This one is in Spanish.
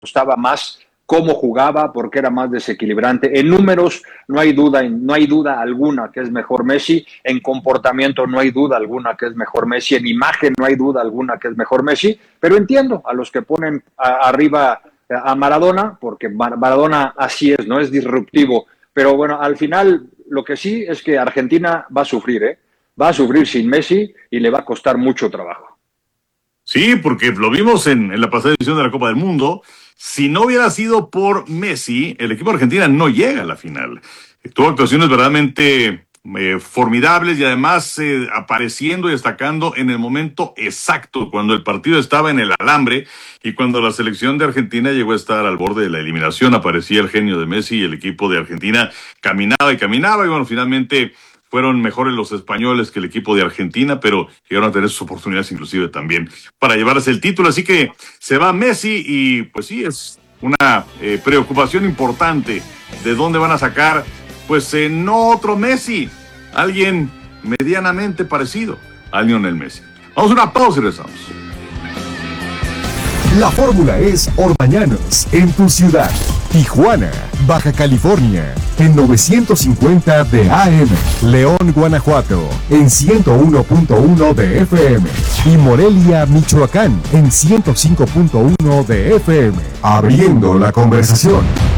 gustaba más cómo jugaba, porque era más desequilibrante. En números no hay duda alguna que es mejor Messi, en comportamiento no hay duda alguna que es mejor Messi, en imagen no hay duda alguna que es mejor Messi, pero entiendo a los que ponen arriba a Maradona, porque Maradona así es, no es disruptivo, pero bueno, al final lo que sí es que Argentina va a sufrir, ¿eh? Va a sufrir sin Messi y le va a costar mucho trabajo. Sí, porque lo vimos en la pasada edición de la Copa del Mundo. Si no hubiera sido por Messi, el equipo de Argentina no llega a la final. Tuvo actuaciones verdaderamente formidables y además apareciendo y destacando en el momento exacto, cuando el partido estaba en el alambre y cuando la selección de Argentina llegó a estar al borde de la eliminación, aparecía el genio de Messi y el equipo de Argentina caminaba y bueno, finalmente fueron mejores los españoles que el equipo de Argentina, pero llegaron a tener sus oportunidades inclusive también para llevarse el título. Así que se va Messi y pues sí, es una preocupación importante de dónde van a sacar, pues no otro Messi, alguien medianamente parecido a Lionel Messi. Vamos a una pausa y regresamos. La fórmula es Orbañanos en tu ciudad. Tijuana, Baja California, en 950 de AM. León, Guanajuato, en 101.1 de FM. Y Morelia, Michoacán, en 105.1 de FM. Abriendo la conversación.